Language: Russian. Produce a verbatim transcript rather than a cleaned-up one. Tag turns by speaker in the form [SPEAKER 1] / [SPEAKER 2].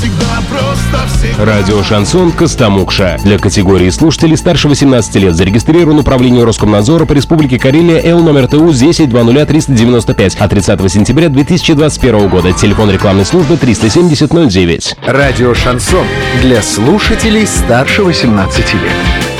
[SPEAKER 1] всегда, просто всегда.
[SPEAKER 2] Радио «Шансон» Костомукша. Для категории слушателей старше восемнадцати лет зарегистрирован управление Роскомнадзора по Республике Карелия Л номер Т У десять двадцать триста девяносто пять от тридцатого сентября две тысячи двадцать первого года. Телефон рекламной службы триста семьдесят ноль девять.
[SPEAKER 3] Радио «Шансон» для слушателей старше восемнадцати лет.